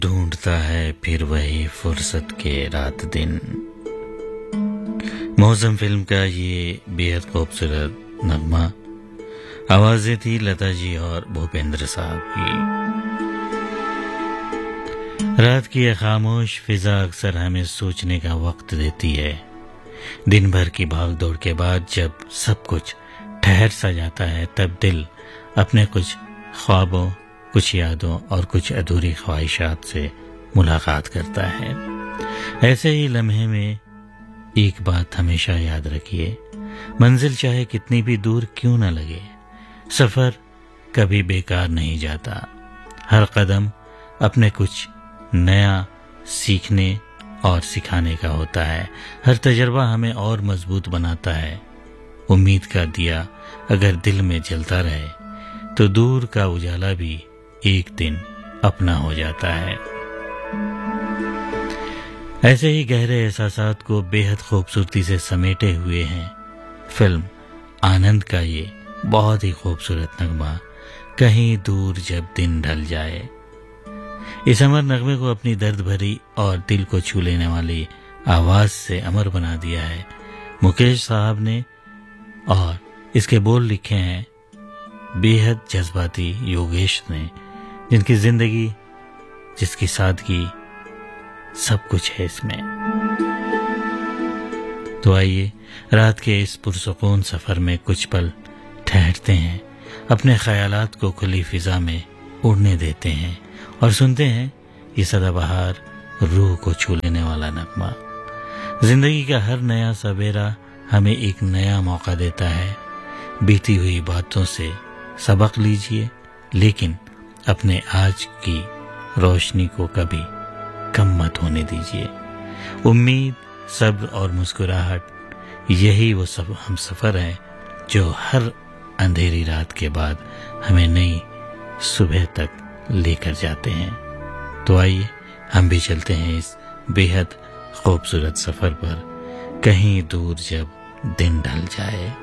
ढूंढता है फिर वही फुर्सत के रात दिन। मौसम फिल्म का ये बेहद खूबसूरत नगमा, आवाजें थी लता जी और भूपेंद्र साहब की। रात की यह खामोश फिजा अक्सर हमें सोचने का वक्त देती है। दिन भर की भाग दौड़ के बाद जब सब कुछ ठहर सा जाता है, तब दिल अपने कुछ ख्वाबों, कुछ यादों और कुछ अधूरी ख्वाहिशात से मुलाकात करता है। ऐसे ही लम्हे में एक बात हमेशा याद रखिए, मंजिल चाहे कितनी भी दूर क्यों न लगे, सफर कभी बेकार नहीं जाता। हर कदम अपने कुछ नया सीखने और सिखाने का होता है। हर तजर्बा हमें और मजबूत बनाता है। उम्मीद का दिया अगर दिल में जलता रहे तो दूर का उजाला भी एक दिन अपना हो जाता है। ऐसे ही गहरे एहसासात को बेहद खूबसूरती से समेटे हुए हैं फिल्म आनंद का ये बहुत ही खूबसूरत नगमा, कहीं दूर जब दिन ढल जाए। इस अमर नगमे को अपनी दर्द भरी और दिल को छू लेने वाली आवाज से अमर बना दिया है मुकेश साहब ने, और इसके बोल लिखे हैं बेहद जज्बाती योगेश ने, जिनकी जिंदगी, जिसकी सादगी, सब कुछ है इसमें। तो आइए रात के इस पुरसुकून सफर में कुछ पल ठहरते हैं, अपने ख्यालात को खुली फिजा में उड़ने देते हैं और सुनते हैं ये सदाबहार रूह को छू लेने वाला नगमा। जिंदगी का हर नया सवेरा हमें एक नया मौका देता है। बीती हुई बातों से सबक लीजिए, लेकिन अपने आज की रोशनी को कभी कम मत होने दीजिए। उम्मीद, सब्र और मुस्कुराहट, यही वो सब हम सफर है जो हर अंधेरी रात के बाद हमें नई सुबह तक लेकर जाते हैं। तो आइए हम भी चलते हैं इस बेहद खूबसूरत सफर पर, कहीं दूर जब दिन ढल जाए।